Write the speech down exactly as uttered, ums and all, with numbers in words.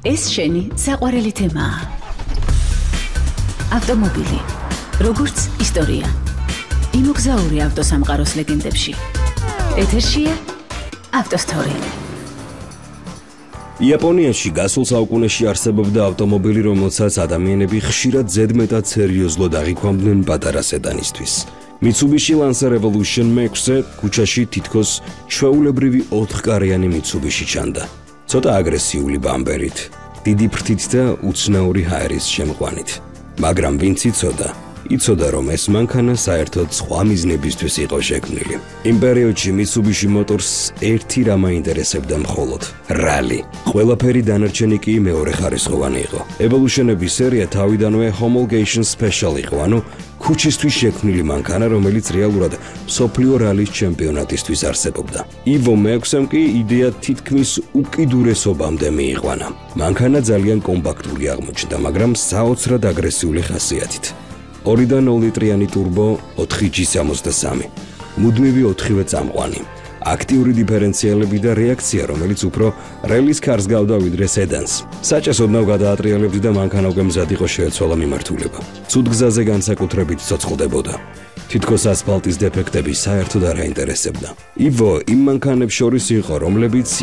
ეს შენი საყვარელი თემაა. ავტომობილი, როგორც ისტორია. იმოგზაური ავტოსამყაროს ლეგენდებში. ეთერშია ავტოსტორი. იაპონიაში გასულ საუკუნეში არსებობდა ავტომობილი, რომელსაც ადამიანები ხშირად ზედმეტად სერიოზულად აღიქვამდნენ პატარა სედანისთვის. Mitsubishi Lancer Evolution მეექვსე ქუჩაში თითქოს ჩვეულებრივი ოთხკარიანი Mitsubishi ჩანდა. ცოტა აგრესიული ბამპერით, დიდი ფრთით და უცნაური ჰაერის შემყვანით. მაგრამ ვინც იცოდა, იცოდა რომ ეს მანქანა საერთოდ სხვა მიზნებისთვის იყო შექმნილი. იმ პერიოდში Mitsubishi Motors ერთი რამ აინტერესებდა მხოლოდ რალი. ყველაფერი დანარჩენი კი მეორეხარისხოვანი იყო. Evolution-ების სერია თავიდანვე homologation special იყო, ანუ ქუჩისთვის შექმნილი მანქანა, რომელიც რეალურად მსოფლიო რალის ჩემპიონატისთვის არსებობდა. Evo მეექვსემ კი იდეა თითქმის უკიდურესობამდე მიიყვანა. მანქანა ძალიან კომპაქტური აღმოჩნდა, მაგრამ საოცრად აგრესიული ხასიათით. ორიდან ნულ ლიტრიანი ტურბო ოთხი ჯი სამოცდასამი, მუდმივი ოთხივე წამყვანი, აქტიური დიფერენციალები და რეაქცია, რომელიც უფრო რელის ქარს გავდა ვიდრე სედანს. საჭეს ოდნავ გადაატრიალებდა და მანქანა უკვე მზად იყო შეეცვალა მიმართულება. ცუდ გზაზე განსაკუთრებით ცოცხლდებოდა. თითქოს ასფალტის დეფექტები საერთოდ არ აინტერესებდა. Evo იმ მანქანებს შორის იყო, რომლებიც